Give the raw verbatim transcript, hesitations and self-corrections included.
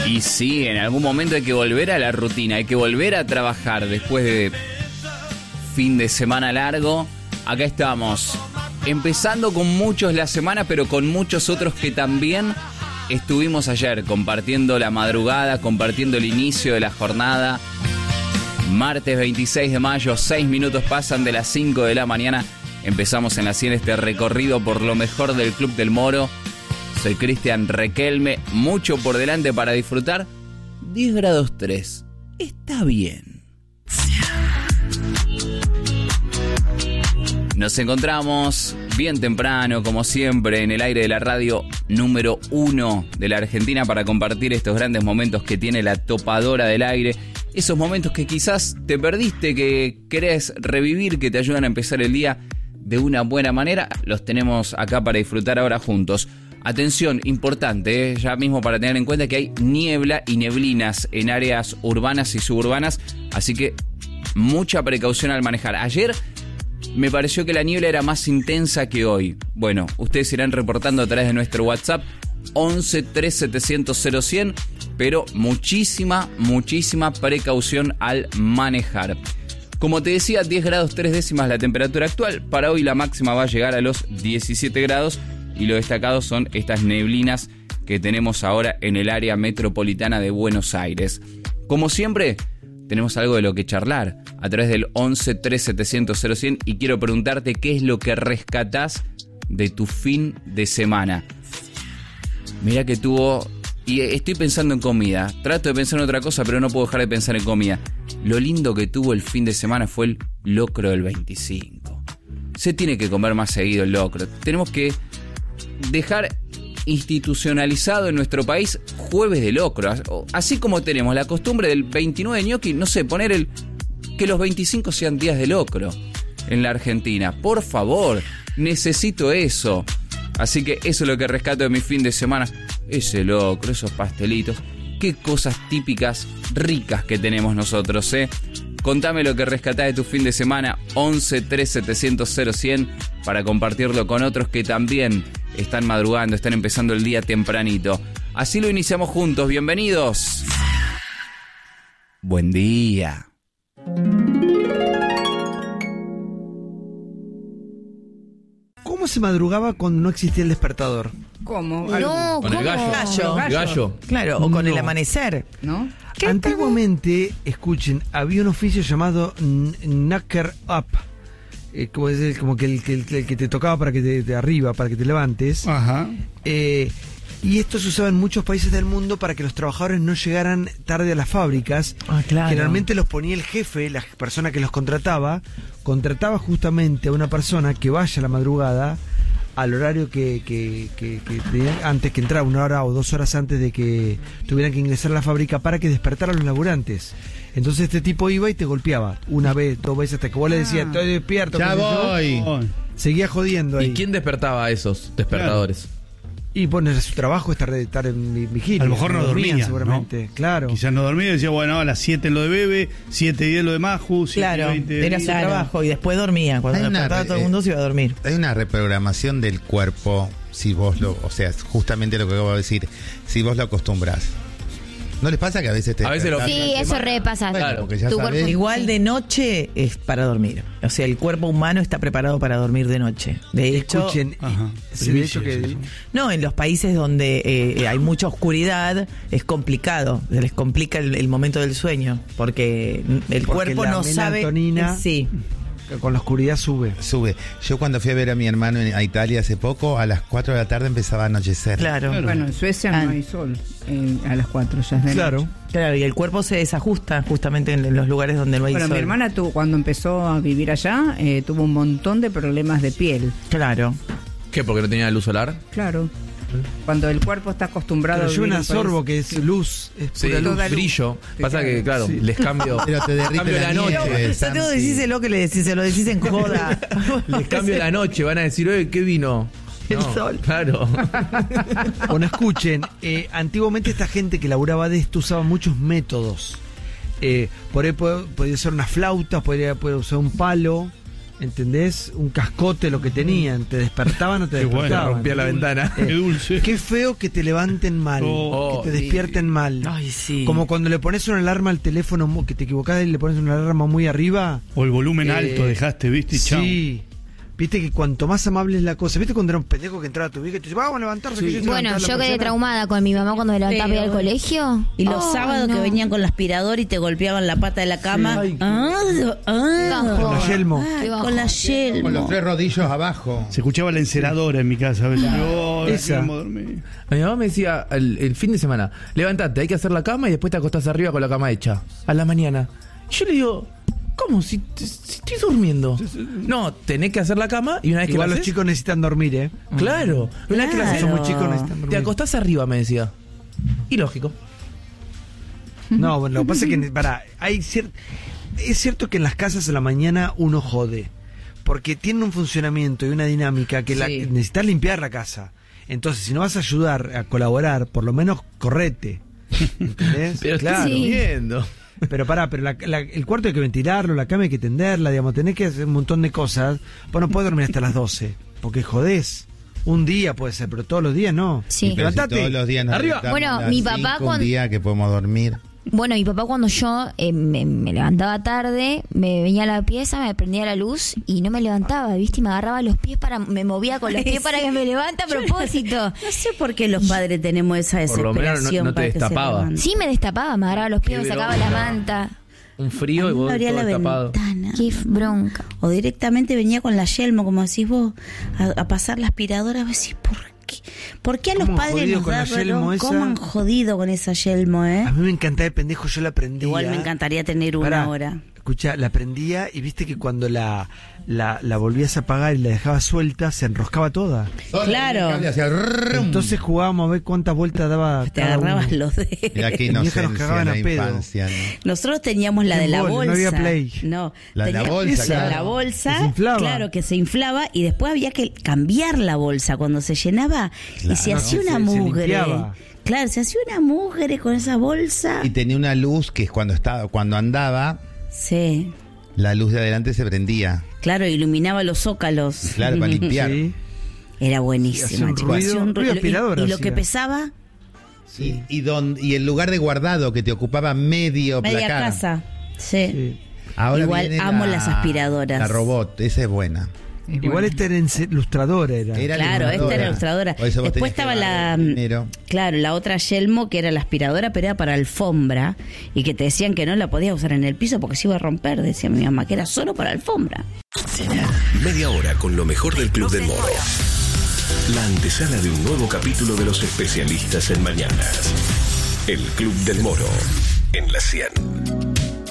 Y sí, en algún momento hay que volver a la rutina, hay que volver a trabajar después de fin de semana largo. Acá estamos, empezando con muchos la semana, pero con muchos otros que también estuvimos ayer compartiendo la madrugada, compartiendo el inicio de la jornada. Martes veintiséis de mayo, seis minutos pasan de las cinco de la mañana. Empezamos en la cien este recorrido por lo mejor del Club del Moro. Soy Cristian Requelme, mucho por delante para disfrutar. diez grados tres, está bien. Nos encontramos bien temprano, como siempre, en el aire de la radio número uno de la Argentina para compartir estos grandes momentos que tiene la topadora del aire. Esos momentos que quizás te perdiste, que querés revivir, que te ayudan a empezar el día de una buena manera, los tenemos acá para disfrutar ahora juntos. Atención, importante, ¿eh? Ya mismo para tener en cuenta que hay niebla y neblinas en áreas urbanas y suburbanas, así que mucha precaución al manejar. Ayer me pareció que la niebla era más intensa que hoy. Bueno, ustedes irán reportando a través de nuestro WhatsApp once tres setecientos cero cien, pero muchísima, muchísima precaución al manejar. Como te decía, diez grados tres décimas la temperatura actual. Para hoy la máxima va a llegar a los diecisiete grados y lo destacado son estas neblinas que tenemos ahora en el área metropolitana de Buenos Aires. Como siempre, tenemos algo de lo que charlar a través del once tres setecientos cero cien y quiero preguntarte qué es lo que rescatás de tu fin de semana. Mirá que tuvo... Y estoy pensando en comida. Trato de pensar en otra cosa, pero no puedo dejar de pensar en comida. Lo lindo que tuvo el fin de semana fue el locro del veinticinco. Se tiene que comer más seguido el locro. Tenemos que dejar institucionalizado en nuestro país jueves de locro. Así como tenemos la costumbre del veintinueve de ñoqui, no sé, poner el que los veinticinco sean días de locro en la Argentina. Por favor, necesito eso. Así que eso es lo que rescato de mi fin de semana. Ese locro, esos pastelitos. Qué cosas típicas, ricas que tenemos nosotros, ¿eh? Contame lo que rescatás de tu fin de semana. once tres setecientos cero cien para compartirlo con otros que también están madrugando, están empezando el día tempranito. Así lo iniciamos juntos. Bienvenidos. Buen día. ¿Cómo se madrugaba cuando no existía el despertador? ¿Cómo? No, con el gallo. gallo. El gallo. Claro, o con No. el amanecer. ¿No? Antiguamente, escuchen, había un oficio llamado n- knocker up. Eh, como, es el, como que, el, que el- el que te tocaba para que te, de arriba, para que te levantes. Ajá. Eh, y esto se usaba en muchos países del mundo para que los trabajadores no llegaran tarde a las fábricas. Ah, claro. Generalmente los ponía el jefe, la persona que los contrataba, contrataba justamente a una persona que vaya a la madrugada al horario que, que, que, que tenían antes que entrara, una hora o dos horas antes de que tuvieran que ingresar a la fábrica para que despertaran a los laburantes. Entonces este tipo iba y te golpeaba una vez, dos veces, hasta que vos le decías, estoy despierto. Ya qué sé yo. voy. Seguía jodiendo ahí. ¿Y quién despertaba a esos despertadores? Y bueno, era su trabajo estar, estar en vi- vigilia. A lo mejor no dormían, dormía, seguramente, ¿no? claro. Quizás no dormía y decía, bueno, a las siete lo de Bebe, siete y diez lo de Maju, siete Claro, y veinte de era su Lili. trabajo y después dormía. Cuando Hay una despertaba re- todo el mundo se iba a dormir. Hay una reprogramación del cuerpo, si vos lo, o sea, justamente lo que acabo de decir, si vos lo acostumbras. ¿No les pasa que a veces te A veces lo- despertás Sí, antes eso más? repasa. Bueno, Claro. porque ya Tu sabés. cuerpo- Igual de noche es para dormir. O sea, el cuerpo humano está preparado para dormir de noche. De hecho, Escuchen, y- Ajá. sí, de hecho que no, en los países donde eh, hay mucha oscuridad es complicado. Se les complica el, el momento del sueño porque el Porque cuerpo la no sabe. melatonina- Sí. con la oscuridad sube. Sube. Yo cuando fui a ver a mi hermano en, a Italia hace poco, a las cuatro de la tarde empezaba a anochecer. Claro. Claro. Bueno, en Suecia Ah. no hay sol eh, a las cuatro, ya es de Claro. noche. Claro, y el cuerpo se desajusta justamente en, en los lugares donde no hay Bueno, sol. mi hermana tuvo, cuando empezó a vivir allá, eh, tuvo un montón de problemas de piel. Claro. ¿Qué? ¿Porque no tenía luz solar? Claro. Cuando el cuerpo está acostumbrado Pero a yo vivir un en un país- absorbo que es luz, es Sí, pura luz. Toda luz. brillo. Sí, Pasa claro. que, claro, Sí. les cambio, Pero te derrite cambio la la nieve. noche. Eh, Santiago, Santi. decíselo que le, si se lo decís en joda. Les cambio la noche. Van a decir, oye, ¿qué vino? El sol. Claro. Bueno, escuchen, eh, antiguamente esta gente que laburaba de esto usaba muchos métodos. Eh, por ahí puede- podía ser una flauta, podría, puede usar un palo, ¿entendés? Un cascote lo que tenían, te despertaban o te Qué bueno, despertaban. rompía la ventana. Eh, Qué dulce. Qué feo que te levanten mal, Oh, que te despierten mal. Ay, sí. Como cuando le pones una alarma al teléfono, mu- que te equivocás y le pones una alarma muy arriba. O el volumen Eh, alto dejaste, ¿viste? Y chao. Sí. Viste que cuanto más amable es la cosa. ¿Viste cuando era un pendejo que entraba a tu vieja y te dice, vamos a levantarse? que yo te Bueno, levantaba la yo quedé persiana"? traumada con mi mamá cuando me levantaba para ir al Pero- colegio. Y los Oh, sábados no. que venían con el aspirador y te golpeaban la pata de la cama. Sí. Ah, ah, Con la yelmo. ah, Qué bajo. con la Con yelmo. los tres rodillos abajo. Se escuchaba la enceradora en mi casa. A veces. Oh, Esa. queremos dormir. Mi mamá me decía el, el fin de semana, levántate, hay que hacer la cama y después te acostás arriba con la cama hecha. A la mañana. Y yo le digo, ¿cómo? Si, si estoy durmiendo. No, tenés que hacer la cama y una vez que Igual la los haces, chicos necesitan dormir, ¿eh? claro, una vez que la Claro. haces, Son muy chicos, necesitan te dormir. acostás arriba, me decía. Y lógico. No, bueno, lo que pasa es que, para, hay cier- es cierto que en las casas a la mañana uno jode, porque tiene un funcionamiento y una dinámica que la, Sí. necesitas limpiar la casa. Entonces, si no vas a ayudar a colaborar, por lo menos correte. ¿Entendés? Pero claro. estoy Sí. durmiendo. Pero pará, pero la- la- el cuarto hay que ventilarlo, la cama hay que tenderla, digamos, tenés que hacer un montón de cosas. Vos no podés dormir hasta las doce, porque jodés. Un día puede ser, pero todos los días no. Sí. Pero si Levantate. todos los días nos Arriba. levantamos Bueno, a las mi papá cinco, un cuando- día que podemos dormir. Bueno, mi papá cuando yo eh, me, me levantaba tarde, me venía a la pieza, me prendía la luz y no me levantaba, ¿viste? Y me agarraba los pies para, me movía con los pies para que me levante a propósito. No sé por qué los padres tenemos esa Por lo menos no- desesperación. no te para que se destapaba. levanten. Sí, me destapaba, me agarraba los pies, me Qué sacaba la bronca. manta. Un frío y A mí me vos abría todo la destapado. ventana. Qué f- bronca. O directamente venía con la yelmo, como decís vos, a, a pasar la aspiradora. Vos decís, ¿por qué? ¿Por qué a los ¿Cómo han padres jodido nos con da la yelmo bronca? esa? ¿Cómo han jodido con esa yelmo, eh? A mí me encantaba de pendejo, yo la prendía. Igual me encantaría tener una Pará, hora. Escucha, la prendía y viste que cuando la, la, la volvías a apagar y la dejabas suelta, se enroscaba toda. Claro. Entonces jugábamos a ver cuántas vueltas daba Te cada agarrabas uno. los dedos. Mira qué Mi vieja nos inocencia cagaban la a pedo. infancia, ¿no? Nosotros teníamos la de la Pinball, no bolsa. había Play. No, La de la teníamos bolsa, la de claro. la bolsa, Que se inflaba. claro, que se inflaba y después había que cambiar la bolsa cuando se llenaba y Claro. se hacía Se- una se mugre. limpiaba. Claro, se hacía una mugre con esa bolsa. Y tenía una luz que es cuando estaba, cuando andaba, Sí. la luz de adelante se prendía. Claro, iluminaba los zócalos. Claro, para limpiar. Sí. Era Sí, buenísima. hacía un chicos. ruido- Hacía un ruido y- aspirador Y, lo hacía. que pesaba, Y, y, don- y el lugar de guardado que te ocupaba medio media placar. casa. Sí. Sí. Ahora Igual viene amo la- las aspiradoras. La robot, esa es buena. Es Igual bueno. esta era ense- ilustradora. Era. Era Claro, esta ilustradora. era ilustradora. Por eso vos Después tenés que estaba la darle dinero. claro, la otra yelmo que era la aspiradora, pero era para alfombra y que te decían que no la podías usar en el piso porque se iba a romper, decía mi mamá, que era solo para alfombra. Media hora con lo mejor del Club del Moro. La antesala de un nuevo capítulo de los especialistas en mañanas. El Club del Moro en la cien.